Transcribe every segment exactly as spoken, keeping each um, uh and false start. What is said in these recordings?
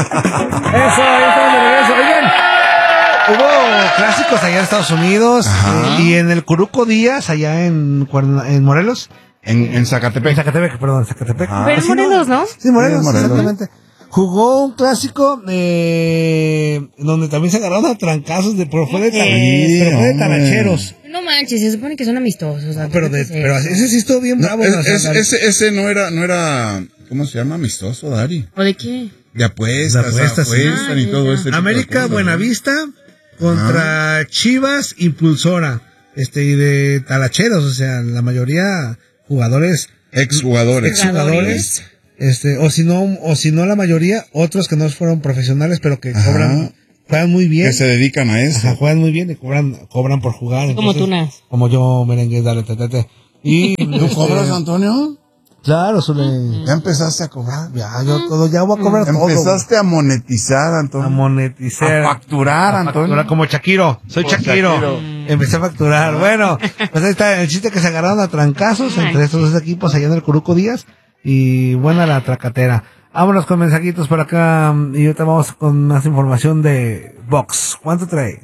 Eso, ya estamos de regreso. Oigan, hubo clásicos allá en Estados Unidos eh, y en el Curuco Díaz, allá en, en Morelos. En, en Zacatepec. En Zacatepec, perdón, Zacatepec. Ah. Pero en Morelos, ¿no? Sí, Morelos, Sí, Morelos. exactamente. Jugó un clásico eh, donde también se agarraron a trancazos, de, pero fue de, tan, Sí, pero fue de hombre. taracheros. No manches, se supone que son amistosos. Ah, pero, de, pero ese sí estuvo bien bravo. No, ¿no? O sea, es- ese, ese no era, no era, ¿cómo se llama? Amistoso, Dari. ¿O de qué? De apuestas, De apuestas, sí. apuestan y Ah, todo ya. ese tipo de América cosas, ¿no? Buenavista contra Chivas Impulsora, este, y de talacheros, o sea, la mayoría jugadores, Exjugadores. exjugadores, este, o si no, o si no la mayoría, otros que no fueron profesionales, pero que Ajá. cobran, juegan muy bien. Que se dedican a eso. Ajá, juegan muy bien y cobran, cobran por jugar. Así como entonces, Tunas. Como yo, merengue, dale, tetete. Y, ¿Tú este, cobras, Antonio? Claro, Zule. Ya empezaste a cobrar. Ya, yo todo, ya voy a cobrar todo. Empezaste a monetizar, A Antonio. monetizar. A facturar, A Antonio. facturar como Shakiro. Soy Como Shakiro. Shakiro. Empecé a facturar. Bueno, pues ahí está el chiste que se agarraron a trancazos entre estos dos equipos allá en el Curuco Díaz. Y buena la tracatera. Vámonos con mensajitos por acá. Y ahorita vamos con más información de Vox. ¿Cuánto trae?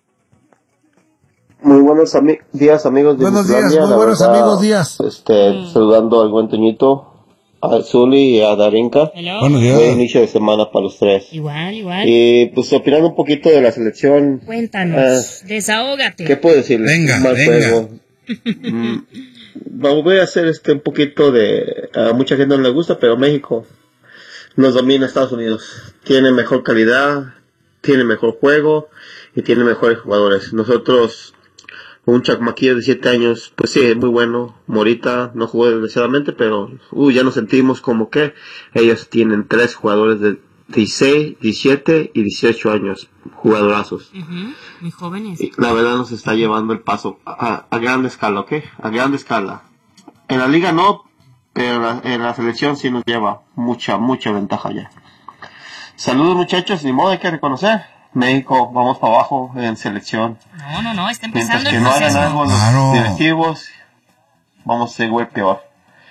Muy buenos ami- días, amigos de Buenos días, Islandia, muy la buenos verdad, amigos días. Este, saludando al buen Toñito, a Zuli y a Darinka. Hello. Buenos Buen días. inicio de semana para los tres. Igual, igual. Y pues opinando un poquito de la selección, Cuéntanos, desahógate. ¿qué puedo decirles? Venga, Un mal venga. juego. Mm, vamos, voy a hacer este un poquito de, a mucha gente no le gusta, pero México nos domina Estados Unidos. Tiene mejor calidad, tiene mejor juego y tiene mejores jugadores. Nosotros, un chamaquillo de siete años, pues sí, es muy bueno. Morita no jugó desgraciadamente, pero uh, ya nos sentimos como que ellos tienen tres jugadores de dieciséis, diecisiete y dieciocho años, jugadorazos. Ujú, muy jóvenes. Y la verdad nos está llevando el paso a, a, a gran escala, ¿ok? A gran escala. En la liga no, pero en la, en la selección sí nos lleva mucha, mucha ventaja ya. Saludos muchachos, ni modo hay que reconocer. México, vamos para abajo en selección. No, no, no, está Mientras empezando que el no hagan proceso. algo los Claro. directivos, vamos a seguir peor.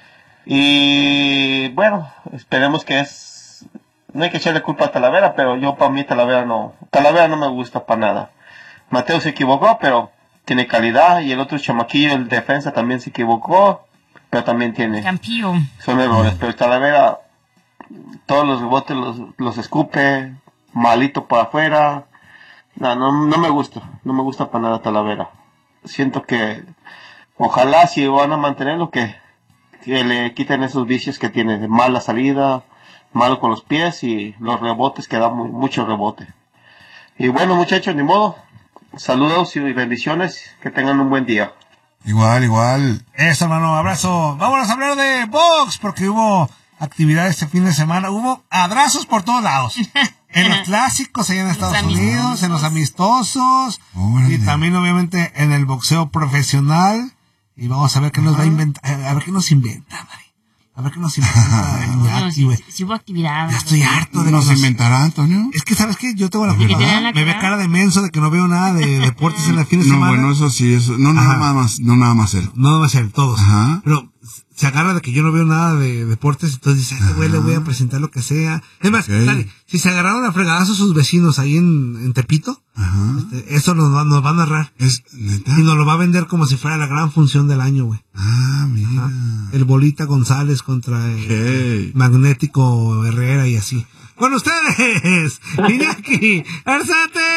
Y bueno, esperemos que es... No hay que echarle culpa a Talavera, pero yo para mí Talavera no... Talavera no me gusta para nada. Mateo se equivocó, pero tiene calidad. Y el otro chamaquillo, el defensa, también se equivocó, pero también tiene... Campillo. Son errores, pero Talavera todos los rebotes los, los escupe, malito para afuera. No, no, no me gusta, no me gusta para nada Talavera. Siento que ojalá si van a mantenerlo que, que le quiten esos vicios que tiene, de mala salida, malo con los pies y los rebotes que da muy, mucho rebote. Y bueno muchachos, ni modo, saludos y bendiciones, que tengan un buen día. Igual, igual. Eso, hermano, abrazo. Vámonos a hablar de box, porque hubo actividad este fin de semana. Hubo abrazos por todos lados. En los clásicos allá en Estados amistosos. Unidos, en los amistosos. Órale. Y también, obviamente, en el boxeo profesional. Y vamos a ver qué nos va a inventar. A ver qué nos inventa, Mari. A ver qué nos inventa No, Iñaki, sí, güey. sí, sí hubo actividad. Ya estoy harto de ¿Nos los... inventará, Antonio? Es que, ¿sabes qué? Yo tengo la que culpa. te dan la Me ve cara. cara de menso de que no veo nada de deportes en el fin de No, semana. bueno, eso sí, eso. No, Ajá. nada más, no nada más él. No va a ser todos. Ajá. Pero se agarra de que yo no veo nada de deportes, entonces dice, a este güey le voy a presentar lo que sea. Es más, Ok. dale, si se agarraron a fregadazos sus vecinos ahí en, en Tepito, Ajá. este, eso nos va, nos va a narrar. Es, ¿neta? Y nos lo va a vender como si fuera la gran función del año, güey. Ah, mira. Ajá. El Bolita González contra el Ok. Magnético Herrera y así. Con ustedes, Iñaki Arzate.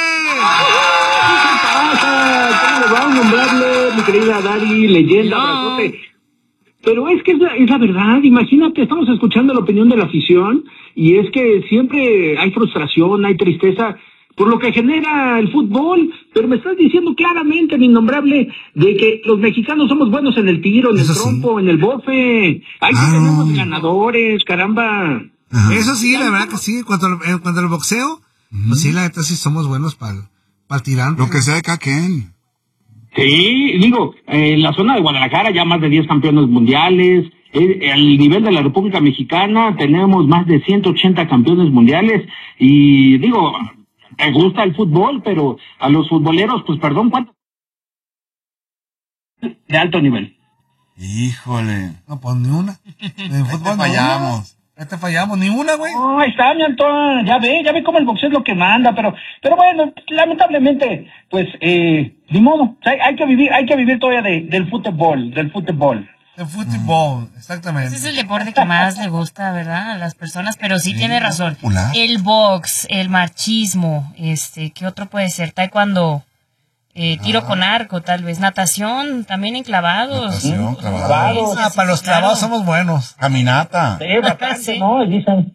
¿Cómo le va a nombrarle, mi querida Dari, leyenda, No. abrazote? Pero es que es la, es la verdad, imagínate, estamos escuchando la opinión de la afición y es que siempre hay frustración, hay tristeza por lo que genera el fútbol, pero me estás diciendo claramente, mi innombrable, de que los mexicanos somos buenos en el tiro, en Eso el sí. trompo, en el bofe, ahí sí Ah. tenemos ganadores, caramba. Ajá. Eso sí, la verdad que sí, en cuanto al, en cuanto al boxeo, pues sí, la neta sí somos buenos para el tirante. Lo que sea de cada quien. Sí, digo, eh, en la zona de Guadalajara ya más de diez campeones mundiales. Eh, al nivel de la República Mexicana tenemos más de ciento ochenta campeones mundiales. Y digo, te gusta el fútbol, pero a los futboleros, pues perdón, ¿cuánto? De alto nivel. Híjole. No, pues ni una. En fútbol no. Fallamos. Ya te fallamos, ni una, güey. No, ahí está, mi Antón, ya ve, ya ve cómo el boxeo es lo que manda, pero, pero bueno, lamentablemente, pues, eh, ni modo, hay, hay que vivir, hay que vivir todavía de, del fútbol, del fútbol. El fútbol, exactamente. Ese es el deporte que más le gusta, ¿verdad? A las personas, pero sí, sí tiene razón. Popular. El box, el machismo, este, ¿qué otro puede ser? Taekwondo, eh, tiro ah. con arco, tal vez. Natación, también en clavados. Natación, clavados. Ah, para los clavados claro. somos buenos. Caminata. Sí, bastante, sí. ¿no? Dicen.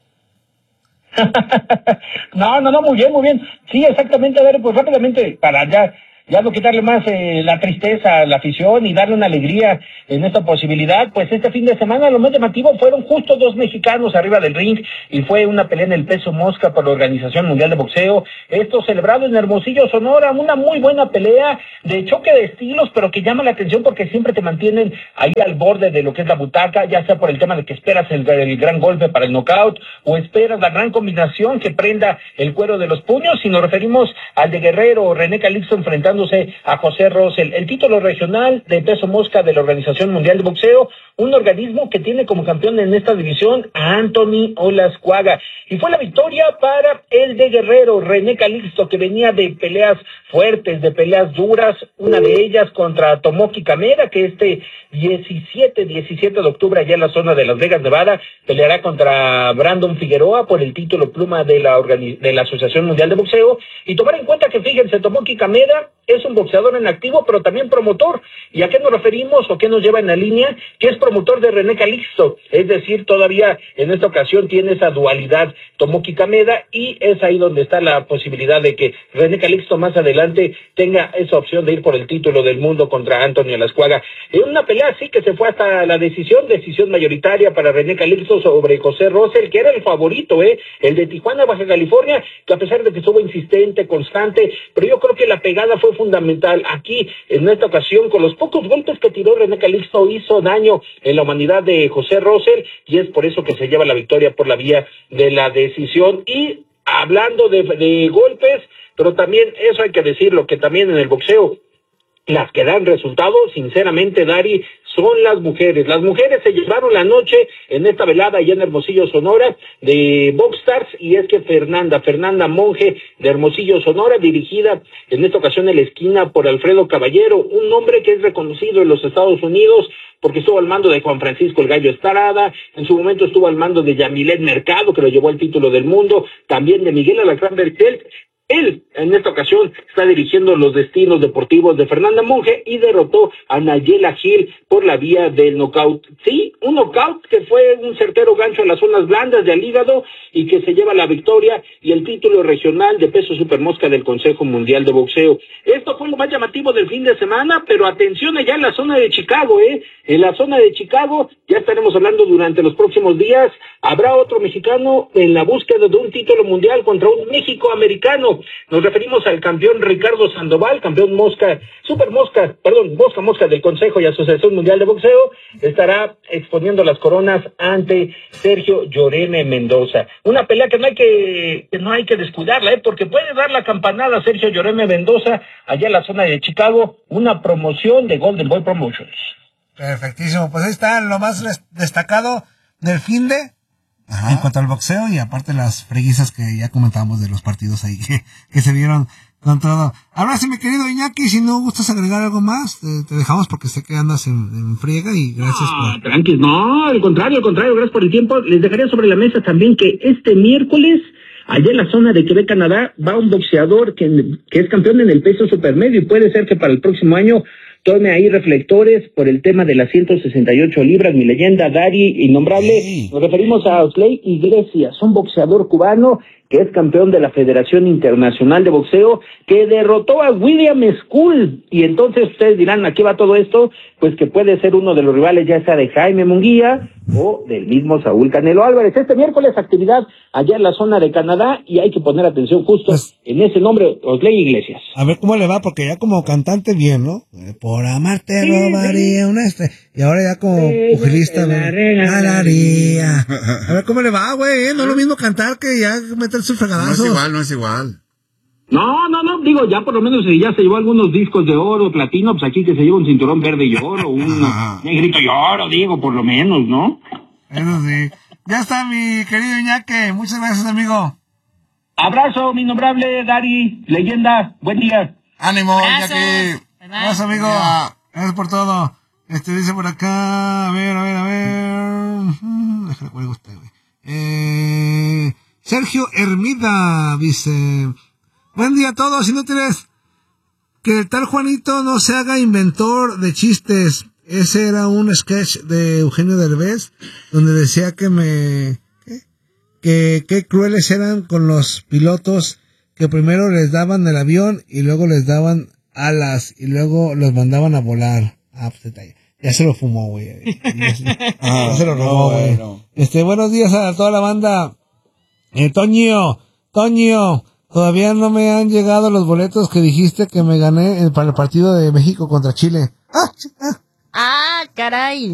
no, no, no, muy bien, muy bien. Sí, exactamente, a ver, pues rápidamente, para ya... Ya no quitarle más eh, la tristeza a la afición y darle una alegría en esta posibilidad, pues este fin de semana lo más llamativo fueron justo dos mexicanos arriba del ring y fue una pelea en el peso mosca por la Organización Mundial de Boxeo. Esto celebrado en Hermosillo, Sonora, una muy buena pelea de choque de estilos, pero que llama la atención porque siempre te mantienen ahí al borde de lo que es la butaca, ya sea por el tema de que esperas el, el gran golpe para el knockout o esperas la gran combinación que prenda el cuero de los puños. Si nos referimos al de Guerrero, René Calixto enfrentando a José Rosell, el título regional de peso mosca de la Organización Mundial de Boxeo, un organismo que tiene como campeón en esta división a Anthony Olascuaga. Y fue la victoria para el de Guerrero, René Calixto, que venía de peleas fuertes, de peleas duras, una de ellas contra Tomoki Kameda, que este diecisiete de octubre allá en la zona de Las Vegas, Nevada, peleará contra Brandon Figueroa por el título pluma de la, organi- de la Asociación Mundial de Boxeo. Y tomar en cuenta que, fíjense, Tomoki Kameda es un boxeador en activo, pero también promotor. ¿Y a qué nos referimos o qué nos lleva en la línea? Que es promotor de René Calixto. Es decir, todavía en esta ocasión tiene esa dualidad Tomoki Kameda y es ahí donde está la posibilidad de que René Calixto más adelante tenga esa opción de ir por el título del mundo contra Anthony Olascuaga. En una pelea así que se fue hasta la decisión, decisión mayoritaria para René Calixto sobre José Rosell, que era el favorito, ¿eh? El de Tijuana, Baja California, que a pesar de que estuvo insistente, constante, pero yo creo que la pegada fue fundamental. Aquí, en esta ocasión, con los pocos golpes que tiró René Calixto, hizo daño en la humanidad de José Rosell, y es por eso que se lleva la victoria por la vía de la decisión. Y hablando de, de golpes, pero también, eso hay que decirlo, que también en el boxeo, las que dan resultados, sinceramente, Dari, son las mujeres. Las mujeres se llevaron la noche en esta velada allá en Hermosillo, Sonora, de Boxstars, y es que Fernanda, Fernanda Monge, de Hermosillo, Sonora, dirigida en esta ocasión en la esquina por Alfredo Caballero, un hombre que es reconocido en los Estados Unidos, porque estuvo al mando de Juan Francisco el Gallo Estrada, en su momento estuvo al mando de Yamilet Mercado, que lo llevó al título del mundo, también de Miguel Alacrán Berchelt. Él, en esta ocasión, está dirigiendo los destinos deportivos de Fernanda Monge y derrotó a Nayela Gil por la vía del knockout. Sí, un knockout que fue un certero gancho en las zonas blandas del hígado y que se lleva la victoria y el título regional de peso supermosca del Consejo Mundial de Boxeo. Esto fue lo más llamativo del fin de semana, pero atención allá en la zona de Chicago, ¿eh? En la zona de Chicago, ya estaremos hablando durante los próximos días, habrá otro mexicano en la búsqueda de un título mundial contra un México-americano. Nos referimos al campeón Ricardo Sandoval, campeón mosca, super mosca, perdón, mosca mosca del Consejo y Asociación Mundial de Boxeo, estará exponiendo las coronas ante Sergio Lloreme Mendoza. Una pelea que no hay que, que no hay que descuidarla, ¿eh? Porque puede dar la campanada a Sergio Lloreme Mendoza allá en la zona de Chicago, una promoción de Golden Boy Promotions. Perfectísimo, pues ahí está lo más destacado del fin de Ajá. en cuanto al boxeo y aparte las freguizas que ya comentábamos de los partidos ahí que, que se vieron con todo. Ahora sí, mi querido Iñaki, si no gustas agregar algo más, te, te dejamos porque sé que andas en, en friega y gracias no, por... Tranquis, no, al contrario, al contrario, gracias por el tiempo. Les dejaría sobre la mesa también que este miércoles, allá en la zona de Quebec, Canadá, va un boxeador que, que es campeón en el peso supermedio y puede ser que para el próximo año tome ahí reflectores por el tema de las ciento sesenta y ocho libras, mi leyenda, Dari, innombrable. Sí. Nos referimos a Osley Iglesias, un boxeador cubano que es campeón de la Federación Internacional de Boxeo, que derrotó a William Skull. Y entonces ustedes dirán, ¿a qué va todo esto? Pues que puede ser uno de los rivales, ya sea de Jaime Munguía o del mismo Saúl Canelo Álvarez. Este miércoles actividad allá en la zona de Canadá y hay que poner atención justo pues, en ese nombre, Osley Iglesias. A ver cómo le va, porque ya como cantante bien, ¿no? Por amarte sí, robaría sí. una estrella. Y ahora ya como sí, pugilista, ¿no? Ganaría. A ver cómo le va, güey, ¿eh? No es lo mismo cantar que ya meter sus fregadazos. No es igual, no es igual. No, no, no, digo, ya por lo menos ya se llevó algunos discos de oro, platino, pues aquí que se lleva un cinturón verde y oro, un negrito y oro, digo, por lo menos, ¿no? Eso sí. Ya está, mi querido Iñaki. Muchas gracias, amigo. Abrazo, mi innombrable Gary, leyenda. Buen día. Ánimo, Abrazos. Iñaki. Gracias, amigo. Ya. Gracias por todo. Este dice por acá, a ver, a ver, a ver. Déjale cuál gusta, güey. Eh, Sergio Hermida dice: buen día a todos, inútiles. Que el tal Juanito no se haga inventor de chistes. Ese era un sketch de Eugenio Derbez donde decía que me ¿qué? que qué crueles eran con los pilotos, que primero les daban el avión y luego les daban alas y luego los mandaban a volar. Ah, pues ya, ya se lo fumó, güey. Ya, ya se lo robó, güey. No, bueno. Este, buenos días a toda la banda. Eh, Toño, Toño, todavía no me han llegado los boletos que dijiste que me gané para el partido de México contra Chile. Ah, ah. Ah, caray.